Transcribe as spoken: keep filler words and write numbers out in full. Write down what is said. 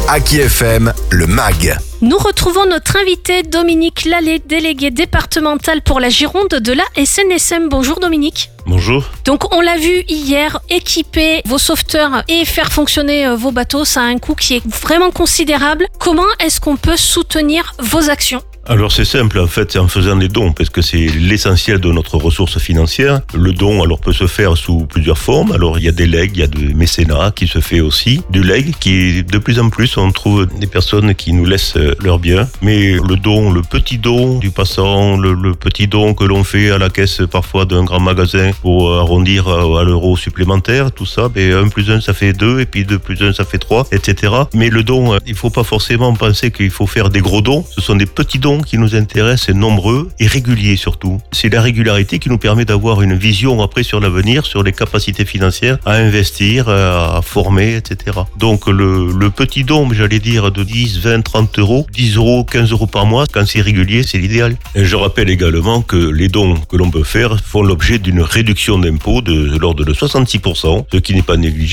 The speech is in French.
Aki F M, le M A G. Nous retrouvons notre invité Dominique Lallet, délégué départemental pour la Gironde de la S N S M. Bonjour Dominique. Bonjour. Donc on l'a vu hier, équiper vos sauveteurs et faire fonctionner vos bateaux, ça a un coût qui est vraiment considérable. Comment est-ce qu'on peut soutenir vos actions ? Alors c'est simple, en fait, c'est en faisant des dons, parce que c'est l'essentiel de notre ressource financière. Le don, alors, peut se faire sous plusieurs formes. Alors, il y a des legs, il y a du mécénat qui se fait aussi. Du leg, qui, de plus en plus, on trouve des personnes qui nous laissent leurs biens. Mais le don, le petit don du passant, le, le petit don que l'on fait à la caisse, parfois, d'un grand magasin pour arrondir à, à l'euro supplémentaire, tout ça, ben, un plus un, ça fait deux, et puis deux plus un, ça fait trois, et cetera. Mais le don, il faut pas forcément penser qu'il faut faire des gros dons. Ce sont des petits dons qui nous intéressent, nombreux et réguliers surtout. C'est la régularité qui nous permet d'avoir une vision après sur l'avenir, sur les capacités financières à investir, à former, et cetera. Donc le, le petit don, j'allais dire de dix, vingt, trente euros, dix euros, quinze euros par mois, quand c'est régulier, c'est l'idéal. Et je rappelle également que les dons que l'on peut faire font l'objet d'une réduction d'impôt de, de l'ordre de soixante-six pour cent, ce qui n'est pas négligeable.